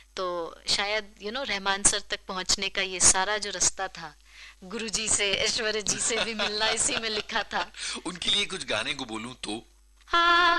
तो शायद रहमान सर तक पहुंचने का ये सारा जो रास्ता था, गुरुजी से, ऐश्वर्या जी से भी मिलना, इसी में लिखा था। उनके लिए कुछ गाने को बोलूं तो? हाँ,